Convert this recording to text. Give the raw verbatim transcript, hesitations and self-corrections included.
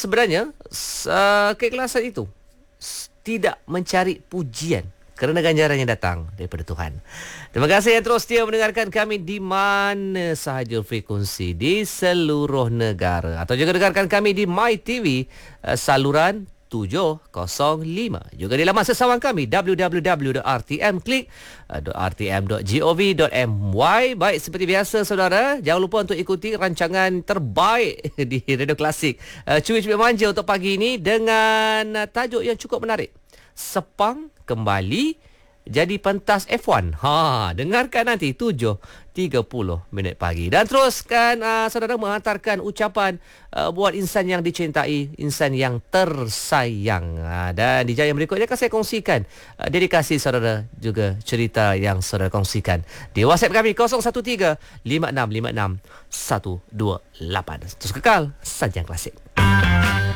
sebenarnya uh, keikhlasan itu tidak mencari pujian, kerana ganjaran yang datang daripada Tuhan. Terima kasih yang terus setia mendengarkan kami di mana sahaja frekuensi di seluruh negara, atau juga dengarkan kami di MyTV uh, saluran tujuh kosong lima. Juga di laman sesawang kami w w w dot r t m click dot r t m dot gov dot m y. Baik, seperti biasa saudara, jangan lupa untuk ikuti rancangan terbaik di Radio Klasik, uh, Cubit-Cubit Manja untuk pagi ini dengan uh, tajuk yang cukup menarik. Sepang kembali jadi pentas F satu. Ha, dengarkan nanti tujuh tiga puluh minit pagi. Dan teruskan uh, saudara menghantarkan ucapan uh, buat insan yang dicintai, insan yang tersayang. Uh, dan di jam yang berikutnya akan saya kongsikan uh, dedikasi saudara, juga cerita yang saudara kongsikan di WhatsApp kami kosong satu tiga lima enam lima enam satu dua lapan. Terus kekal Sajian Klasik.